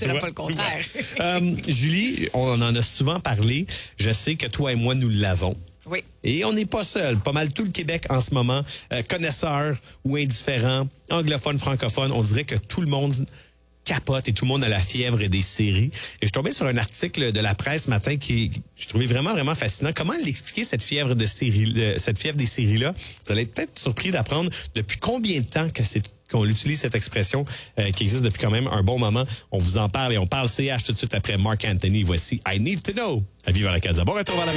dirais pas le contraire. Julie, on en a souvent parlé. Je sais que toi et moi, nous l'avons. Oui. Et on n'est pas seul. Pas mal tout le Québec en ce moment, connaisseurs ou indifférents, anglophones, francophones, on dirait que tout le monde capote et tout le monde a la fièvre des séries. Et je suis tombé sur un article de la presse ce matin qui je trouvais vraiment fascinant. Comment l'expliquer, cette fièvre des séries-là? Vous allez être peut-être surpris d'apprendre depuis combien de temps qu'on utilise cette expression qui existe depuis quand même un bon moment. On vous en parle et on parle CH tout de suite après Marc Anthony. Voici I Need to Know à Vivre à la Casa. Bon retour à la